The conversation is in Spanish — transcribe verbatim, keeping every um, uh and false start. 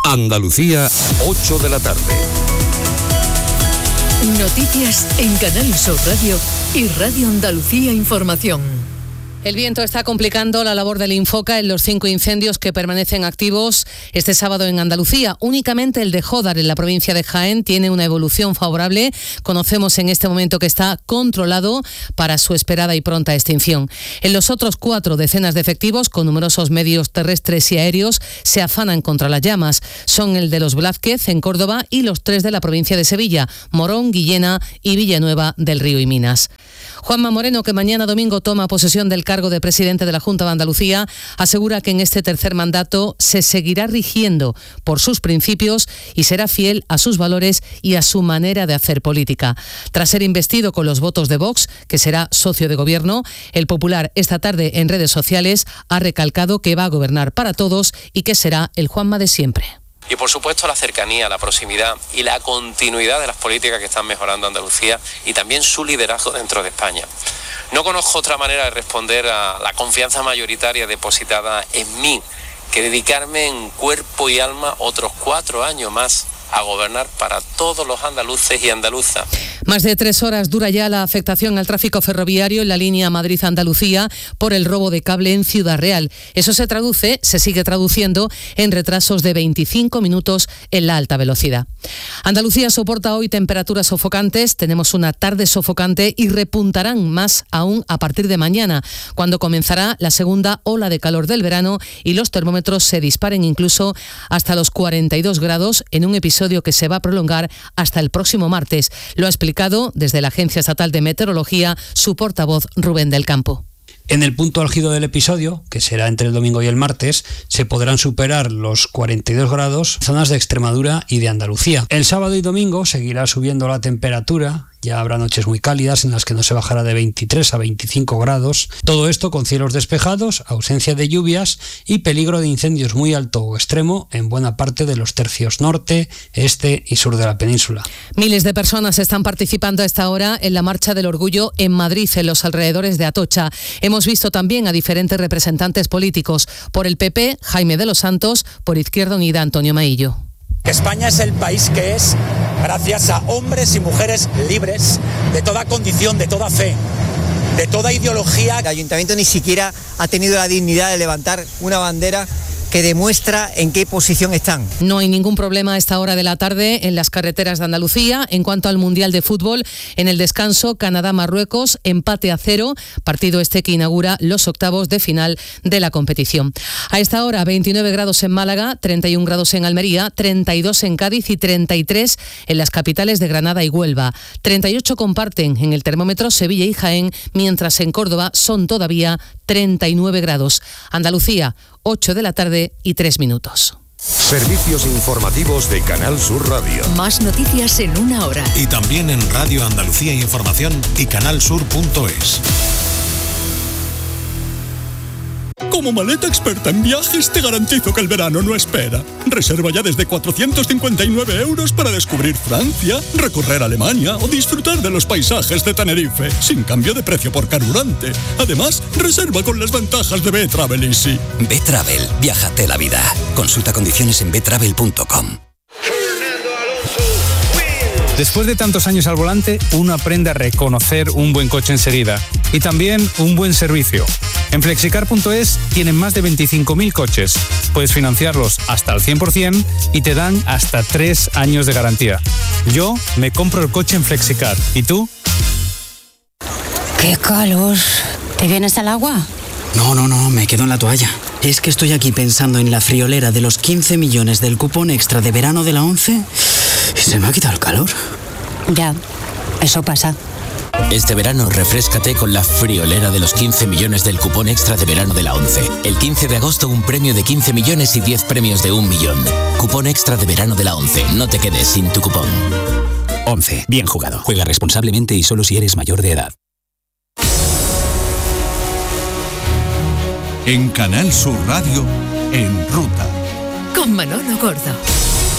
Andalucía, ocho de la tarde. Noticias en Canal Sur Radio y Radio Andalucía Información. El viento está complicando la labor del Infoca en los cinco incendios que permanecen activos este sábado en Andalucía. Únicamente el de Jódar, en la provincia de Jaén, tiene una evolución favorable. Conocemos en este momento que está controlado para su esperada y pronta extinción. En los otros cuatro, decenas de efectivos, con numerosos medios terrestres y aéreos, se afanan contra las llamas. Son el de los Blázquez, en Córdoba, y los tres de la provincia de Sevilla, Morón, Guillena y Villanueva del Río y Minas. Juanma Moreno, que mañana domingo toma posesión del cargo de presidente de la Junta de Andalucía, asegura que en este tercer mandato se seguirá rigiendo por sus principios y será fiel a sus valores y a su manera de hacer política. Tras ser investido con los votos de Vox, que será socio de gobierno, el Popular esta tarde en redes sociales ha recalcado que va a gobernar para todos y que será el Juanma de siempre. Y por supuesto la cercanía, la proximidad y la continuidad de las políticas que están mejorando Andalucía y también su liderazgo dentro de España. No conozco otra manera de responder a la confianza mayoritaria depositada en mí que dedicarme en cuerpo y alma otros cuatro años más a gobernar para todos los andaluces y andaluzas. Más de tres horas dura ya la afectación al tráfico ferroviario en la línea Madrid-Andalucía por el robo de cable en Ciudad Real. Eso se traduce, se sigue traduciendo en retrasos de veinticinco minutos en la alta velocidad. Andalucía soporta hoy temperaturas sofocantes, tenemos una tarde sofocante y repuntarán más aún a partir de mañana, cuando comenzará la segunda ola de calor del verano y los termómetros se disparen incluso hasta los cuarenta y dos grados en un episodio que se va a prolongar hasta el próximo martes. Lo ha explicado desde la Agencia Estatal de Meteorología su portavoz Rubén del Campo. En el punto álgido del episodio, que será entre el domingo y el martes, se podrán superar los cuarenta y dos grados en zonas de Extremadura y de Andalucía. El sábado y domingo seguirá subiendo la temperatura. Ya habrá noches muy cálidas en las que no se bajará de veintitrés a veinticinco grados. Todo esto con cielos despejados, ausencia de lluvias y peligro de incendios muy alto o extremo en buena parte de los tercios norte, este y sur de la península. Miles de personas están participando a esta hora en la Marcha del Orgullo en Madrid, en los alrededores de Atocha. Hemos visto también a diferentes representantes políticos. Por el P P, Jaime de los Santos; por Izquierda Unida, Antonio Maillo. España es el país que es gracias a hombres y mujeres libres de toda condición, de toda fe, de toda ideología. El ayuntamiento ni siquiera ha tenido la dignidad de levantar una bandera que demuestra en qué posición están. No hay ningún problema a esta hora de la tarde en las carreteras de Andalucía. En cuanto al Mundial de Fútbol, en el descanso, Canadá-Marruecos, empate a cero, partido este que inaugura los octavos de final de la competición. A esta hora, veintinueve grados en Málaga, treinta y un grados en Almería, treinta y dos en Cádiz y treinta y tres en las capitales de Granada y Huelva. treinta y ocho comparten en el termómetro Sevilla y Jaén, mientras en Córdoba son todavía treinta y nueve grados. Andalucía, ocho de la tarde y tres minutos. Servicios informativos de Canal Sur Radio. Más noticias en una hora. Y también en Radio Andalucía Información y canalsur punto es. Como maleta experta en viajes, te garantizo que el verano no espera. Reserva ya desde cuatrocientos cincuenta y nueve euros para descubrir Francia, recorrer Alemania o disfrutar de los paisajes de Tenerife, sin cambio de precio por carburante. Además, reserva con las ventajas de B-Travel Easy. B-Travel, viájate la vida. Consulta condiciones en b travel punto com. Después de tantos años al volante, uno aprende a reconocer un buen coche enseguida y también un buen servicio. En flexicar punto es tienen más de veinticinco mil coches. Puedes financiarlos hasta al cien por ciento y te dan hasta tres años de garantía. Yo me compro el coche en Flexicar. ¿Y tú? ¡Qué calor! ¿Te vienes al agua? No, no, no, me quedo en la toalla. Es que estoy aquí pensando en la friolera de los quince millones del cupón extra de verano de la ONCE y se me ha quitado el calor. Ya, eso pasa. Este verano refréscate con la friolera de los quince millones del cupón extra de verano de la ONCE. El quince de agosto un premio de quince millones y diez premios de un millón. Cupón extra de verano de la ONCE. No te quedes sin tu cupón. ONCE. Bien jugado. Juega responsablemente y solo si eres mayor de edad. En Canal Sur Radio, En Ruta. Con Manolo Gordo.